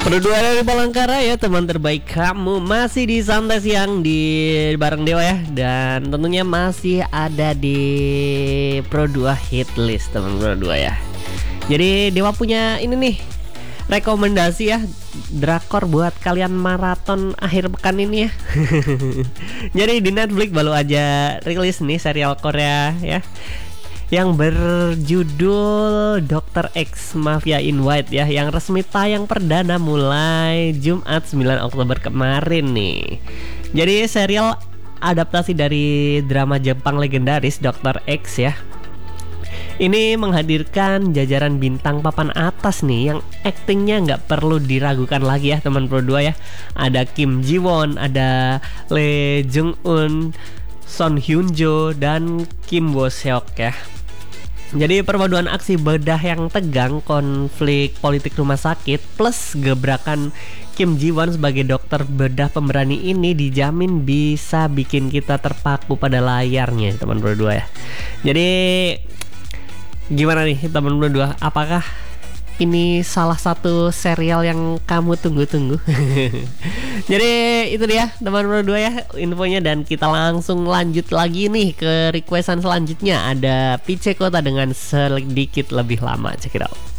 Berdua dari Palangkaraya, teman terbaik kamu masih di Santai Siang di bareng Dewa ya. Dan tentunya masih ada di Pro 2 Hit List teman Pro 2 ya. Jadi Dewa punya ini nih, rekomendasi ya, drakor buat kalian maraton akhir pekan ini ya. Jadi di Netflix baru aja rilis nih serial Korea ya, yang berjudul Dr. X Mafia in White ya, yang resmi tayang perdana mulai Jumat 9 Oktober kemarin nih. Jadi serial adaptasi dari drama Jepang legendaris Dr. X ya. Ini menghadirkan jajaran bintang papan atas nih, yang aktingnya nggak perlu diragukan lagi ya teman Pro 2 ya. Ada Kim Ji Won, ada Lee Jung Eun, Son Hyun Jo, dan Kim Bo Seok ya. Jadi perpaduan aksi bedah yang tegang, konflik politik rumah sakit, plus gebrakan Kim Ji Won sebagai dokter bedah pemberani ini dijamin bisa bikin kita terpaku pada layarnya teman Pro 2 ya. Jadi gimana nih teman Pro 2? Apakah ini salah satu serial yang kamu tunggu-tunggu? Jadi itu dia teman Pro 2 ya infonya, dan kita langsung lanjut lagi nih ke requestan selanjutnya. Ada Pice Kota dengan Sedikit Lebih Lama. Check it out.